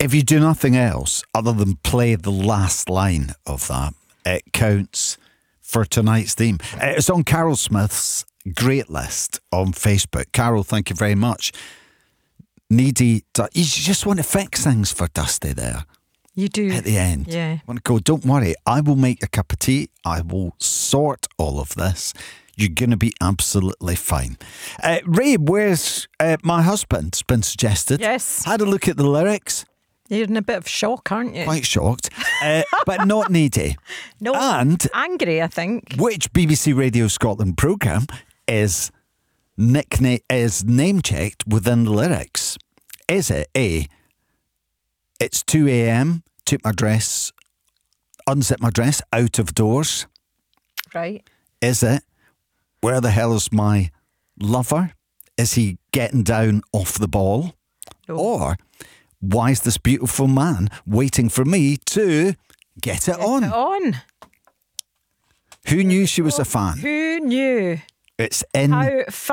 If you do nothing else other than play the last line of that, it counts for tonight's theme. It's on Carol Smith's great list on Facebook. Carol, thank you very much. Needy, you just want to fix things for Dusty there. You do. At the end. Yeah. I want to go, don't worry, I will make a cup of tea. I will sort all of this. You're going to be absolutely fine. Ray, where's my husband? It's been suggested. Yes. Had a look at the lyrics. You're in a bit of shock, aren't you? Quite shocked. But not needy. No. And angry, I think. which BBC Radio Scotland programme is name checked within the lyrics? Is it A, it's 2 a.m, took my dress, unzipped my dress out of doors? Right. Is it, where the hell is my lover? Is he getting down off the ball? No. Or why is this beautiful man waiting for me to get it on? On. Who knew she was a fan? Who knew? It's in How